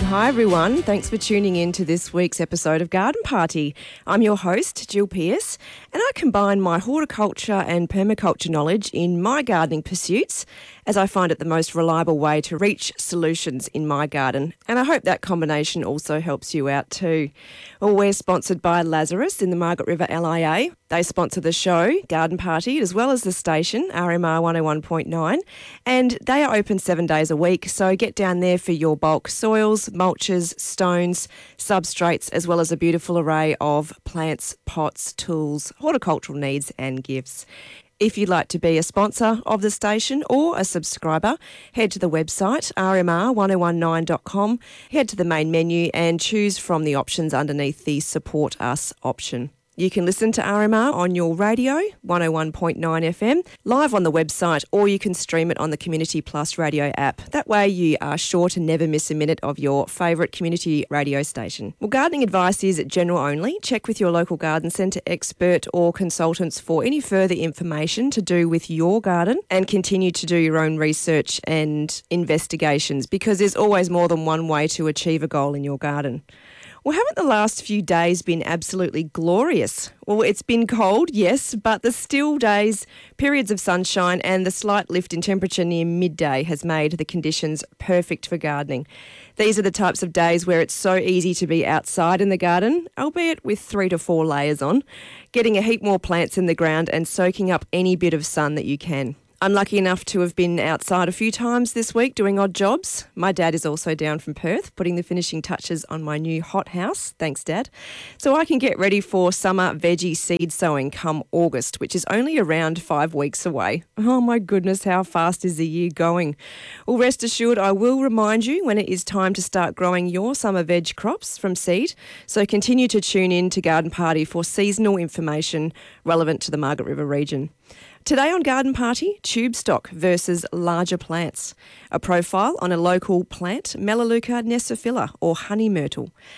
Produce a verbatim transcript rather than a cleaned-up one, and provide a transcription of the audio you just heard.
Hi everyone, thanks for tuning in to this week's episode of Garden Party. I'm your host, Jill Pearce, and I combine my horticulture and permaculture knowledge in my gardening pursuits as I find it the most reliable way to reach solutions in my garden. And I hope that combination also helps you out too. Well, we're sponsored by Lazarus in the Margaret River L I A. They sponsor the show, Garden Party, as well as the station, R M R one oh one point nine. And they are open seven days a week, so get down there for your bulk soils, mulches, stones, substrates, as well as a beautiful array of plants, pots, tools, horticultural needs and gifts. If you'd like to be a sponsor of the station or a subscriber, head to the website r m r one oh one nine dot com, head to the main menu and choose from the options underneath the Support Us option. You can listen to R M R on your radio, one oh one point nine F M, live on the website, or you can stream it on the Community Plus radio app. That way you are sure to never miss a minute of your favourite community radio station. Well, gardening advice is general only. Check with your local garden centre expert or consultants for any further information to do with your garden, and continue to do your own research and investigations, because there's always more than one way to achieve a goal in your garden. Well, haven't the last few days been absolutely glorious? Well, it's been cold, yes, but the still days, periods of sunshine and the slight lift in temperature near midday has made the conditions perfect for gardening. These are the types of days where it's so easy to be outside in the garden, albeit with three to four layers on, getting a heap more plants in the ground and soaking up any bit of sun that you can. I'm lucky enough to have been outside a few times this week doing odd jobs. My dad is also down from Perth, putting the finishing touches on my new hothouse. Thanks, Dad. So I can get ready for summer veggie seed sowing come August, which is only around five weeks away. Oh my goodness, how fast is the year going? Well, rest assured, I will remind you when it is time to start growing your summer veg crops from seed. So continue to tune in to Garden Party for seasonal information relevant to the Margaret River region. Today on Garden Party, tube stock versus larger plants. A profile on a local plant, Melaleuca necrophylla or honey myrtle.